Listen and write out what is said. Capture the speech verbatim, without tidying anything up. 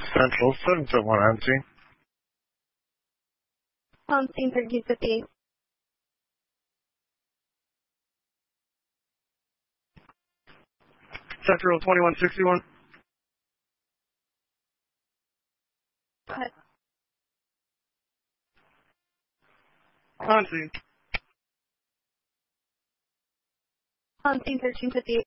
Central, seven seven one hunting. Hunting thirteen fifty-eight. Central twenty-one sixty-one. Cut. Hunting. Hunting thirteen fifty-eight.